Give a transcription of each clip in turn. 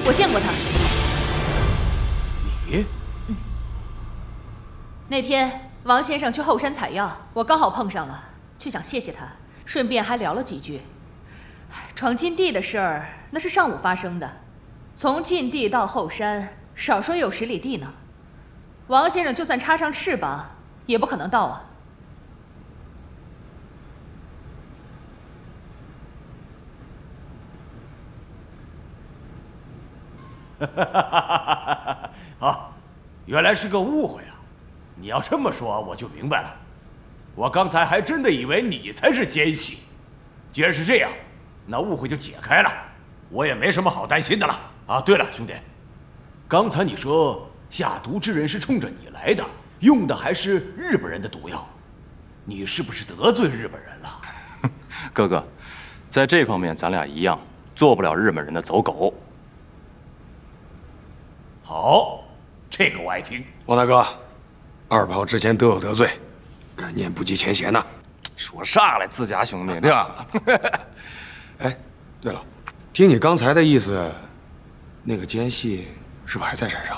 我见过他。 你？ 那天王先生去后山采药，我刚好碰上了，就想谢谢他，顺便还聊了几句。闯禁地的事儿，那是上午发生的，从禁地到后山，少说有10里地呢。王先生就算插上翅膀，也不可能到啊。 啊，原来是个误会啊！你要这么说，我就明白了。我刚才还真的以为你才是奸细。既然是这样，那误会就解开了，我也没什么好担心的了。啊，对了，兄弟，刚才你说下毒之人是冲着你来的，用的还是日本人的毒药，你是不是得罪日本人了？ 哥哥，在这方面咱俩一样，做不了日本人的走狗。 好，这个我爱听。 王大哥，二炮之前都有得罪，感念不及前嫌呐。 说啥嘞，自家兄弟对吧？ 哎，对了，听你刚才的意思，那个奸细是不是还在山上？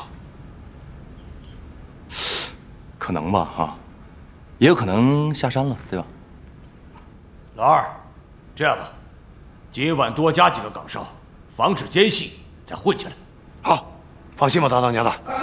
可能吧，哈，也有可能下山了，对吧？ 老二，这样吧，今晚多加几个岗哨，防止奸细再混起来。 好。 放心吧，大当家的。 大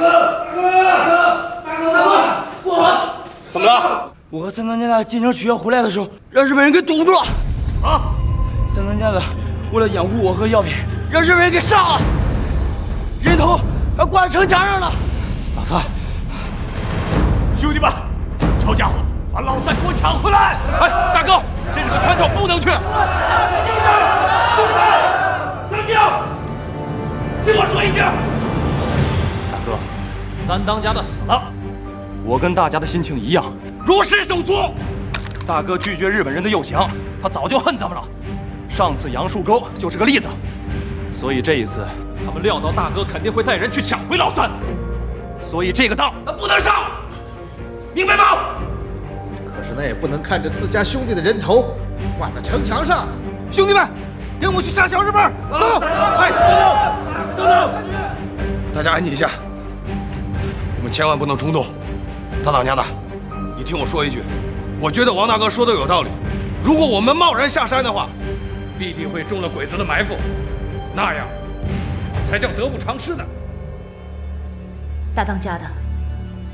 哥，我怎么了？ 我和三当家的进城取药回来的时候，让日本人给堵住了。 啊！ 三当家的为了掩护我和药品，让日本人给杀了，人头还挂在城墙上呢。 老三， 兄弟们，臭家伙，把老三给我抢回来！ 哎，大哥，这是个圈套，不能去。 冷静！听我说一句。 哥，三当家的死了，我跟大家的心情一样，如释手足。大哥拒绝日本人的诱降，他早就恨咱们了。上次杨树沟就是个例子，所以这一次他们料到大哥肯定会带人去抢回老三，所以这个当咱不能上，明白吗？ 可是那也不能看着自家兄弟的人头挂在城墙上。兄弟们，跟我去杀小日本！走！ 哎，等！大家安静一下。 你们千万不能冲动，大当家的，你听我说一句，我觉得王大哥说的有道理。如果我们贸然下山的话， 必定会中了鬼子的埋伏，那样才叫得不偿失呢。 大当家的，